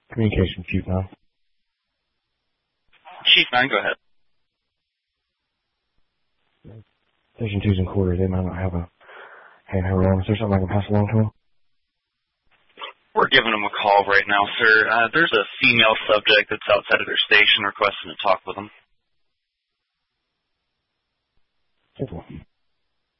Communication, Chief 9. Chief 9, go ahead. Station 2's in quarters. They might not have a handheld alarm. Is there something I can pass along to them? We're giving them a call right now, sir. There's a female subject that's outside of their station requesting to talk with them. Simple.